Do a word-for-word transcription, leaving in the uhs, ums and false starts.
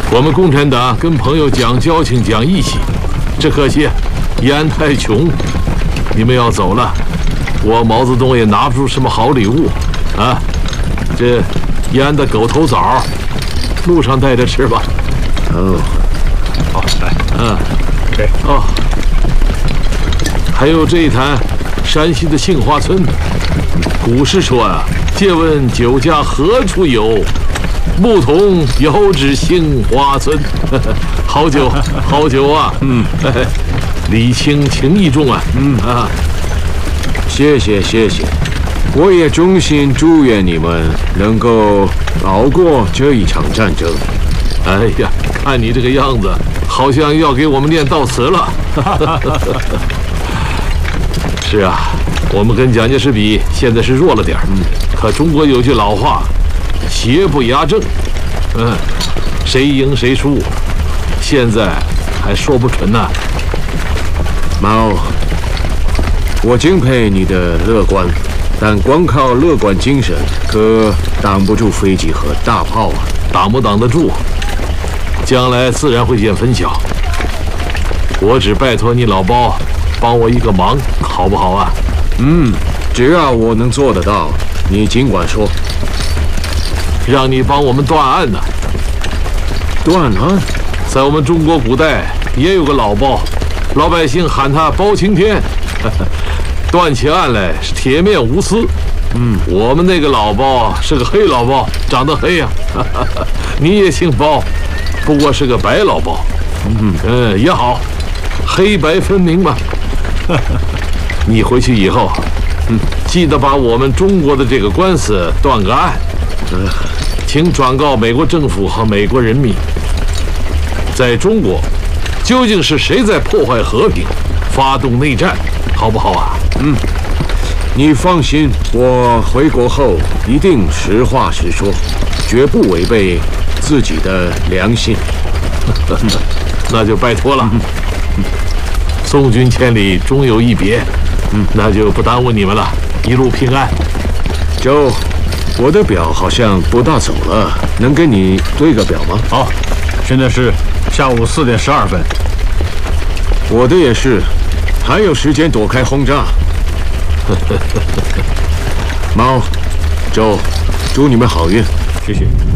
我们共产党跟朋友讲交情、讲义气，只可惜延安太穷。你们要走了，我毛泽东也拿不出什么好礼物啊。这延安的狗头枣，路上带着吃吧。 哦， 好，来， 嗯， 给哦，还有这一坛山西的杏花村。古诗说啊，借问酒家何处有？牧童遥指杏花村。好酒，好酒啊！嗯，礼轻情意重啊。嗯啊， 谢谢谢谢，我也衷心祝愿你们能够熬过这一场战争。 哎呀，看你这个样子，好像要给我们念悼词了。是啊，我们跟蒋介石比，现在是弱了点儿。嗯，可中国有句老话，邪不压正。嗯，谁赢谁输，现在还说不准呢。 毛，我敬佩你的乐观，但光靠乐观精神可挡不住飞机和大炮啊！ 挡不挡得住，将来自然会见分晓。我只拜托你老包，帮我一个忙，好不好啊？ 嗯，只要我能做得到，你尽管说。 让你帮我们断案呢。 断案？ 在我们中国古代也有个老包，老百姓喊他包青天。断起案来是铁面无私。嗯，我们那个老包是个黑老包，长得黑呀、啊。你也姓包，不过是个白老包。嗯嗯，也好，黑白分明嘛。你回去以后，嗯，记得把我们中国的这个官司断个案。嗯，请转告美国政府和美国人民，在中国究竟是谁在破坏和平，发动内战，好不好啊？ 嗯，你放心，我回国后一定实话实说，绝不违背自己的良心。 那就拜托了。嗯、送君千里，终有一别。嗯，那就不耽误你们了，一路平安。 周。我的表好像不大走了，能跟你对个表吗？ 好，现在是下午四点十二分。 我的也是，还有时间躲开轰炸。猫，周，祝你们好运。 谢谢。